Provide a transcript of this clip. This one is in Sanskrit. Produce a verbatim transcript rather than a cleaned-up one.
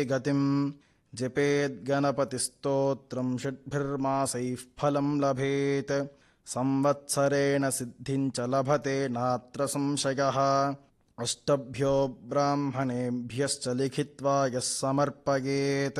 गतिं जपेद्गणपतिस्तोत्रं षड्भिर्मासैः फलं लभेत् संवत्सरेण सिद्धिं च लभते नात्र संशयः अष्टभ्यो ब्राह्मणेभ्यश्च लिखित्वा यः समर्पयेत्